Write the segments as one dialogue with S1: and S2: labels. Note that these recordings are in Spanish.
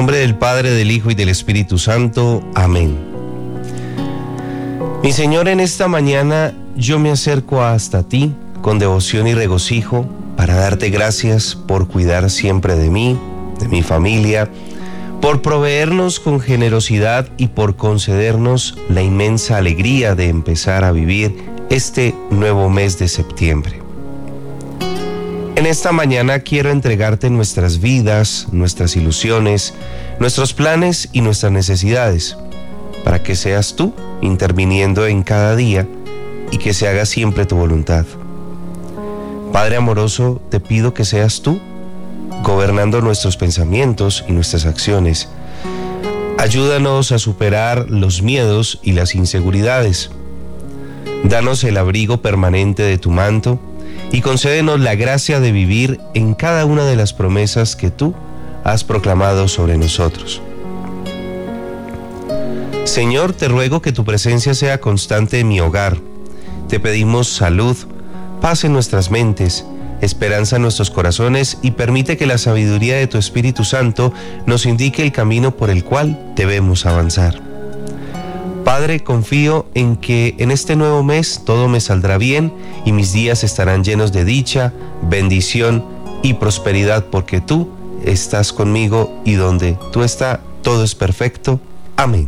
S1: nombre del Padre, del Hijo y del Espíritu Santo. Amén. Mi Señor, en esta mañana yo me acerco hasta ti con devoción y regocijo para darte gracias por cuidar siempre de mí, de mi familia, por proveernos con generosidad y por concedernos la inmensa alegría de empezar a vivir este nuevo mes de septiembre. En esta mañana quiero entregarte nuestras vidas, nuestras ilusiones, nuestros planes y nuestras necesidades, para que seas tú interviniendo en cada día y que se haga siempre tu voluntad. Padre amoroso, te pido que seas tú gobernando nuestros pensamientos y nuestras acciones. Ayúdanos a superar los miedos y las inseguridades. Danos el abrigo permanente de tu manto y concédenos la gracia de vivir en cada una de las promesas que tú has proclamado sobre nosotros. Señor, te ruego que tu presencia sea constante en mi hogar. Te pedimos salud, paz en nuestras mentes, esperanza en nuestros corazones y permite que la sabiduría de tu Espíritu Santo nos indique el camino por el cual debemos avanzar. Padre, confío en que en este nuevo mes todo me saldrá bien y mis días estarán llenos de dicha, bendición y prosperidad, porque tú estás conmigo y donde tú estás todo es perfecto. Amén.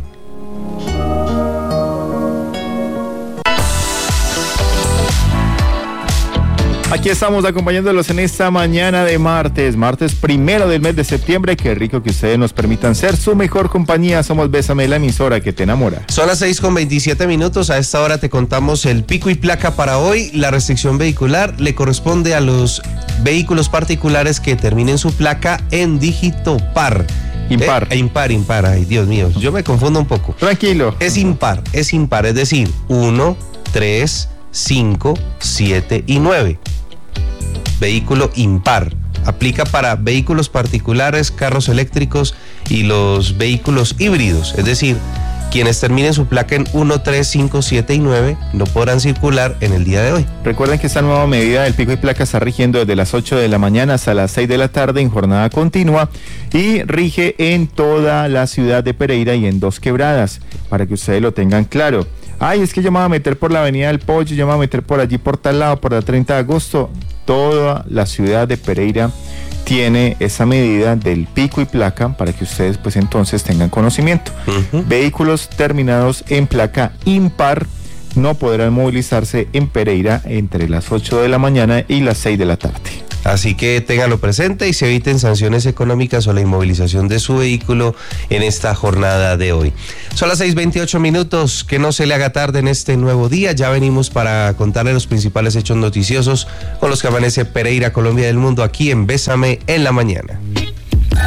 S2: Aquí estamos acompañándolos en esta mañana de martes 1 del mes de septiembre. Qué rico que ustedes nos permitan ser su mejor compañía. Somos Bésame, la emisora que te enamora.
S1: Son las 6:27. A esta hora te contamos el pico y placa para hoy. La restricción vehicular le corresponde a los vehículos particulares que terminen su placa en dígito par.
S2: Impar.
S1: Impar. Ay, Dios mío, yo me confundo un poco.
S2: Tranquilo.
S1: Es impar, es decir, 1, 3, 5, 7 y 9. Vehículo impar. Aplica para vehículos particulares, carros eléctricos y los vehículos híbridos. Es decir, quienes terminen su placa en 1, 3, 5, 7 y 9 no podrán circular en el día de hoy.
S2: Recuerden que esta nueva medida del pico y placa está rigiendo desde las 8 de la mañana hasta las 6 de la tarde en jornada continua y rige en toda la ciudad de Pereira y en 2 quebradas, para que ustedes lo tengan claro. Ay, es que yo me voy a meter por la Avenida del Pollo, yo me voy a meter por allí, por tal lado, por la 30 de agosto. Toda la ciudad de Pereira tiene esa medida del pico y placa para que ustedes pues entonces tengan conocimiento. Vehículos terminados en placa impar no podrán movilizarse en Pereira entre las 8 de la mañana y las 6 de la tarde.
S1: Así que ténganlo presente y se eviten sanciones económicas o la inmovilización de su vehículo en esta jornada de hoy. Son las 6:28, que no se le haga tarde en este nuevo día. Ya venimos para contarle los principales hechos noticiosos con los que amanece Pereira, Colombia del mundo, aquí en Bésame en la mañana.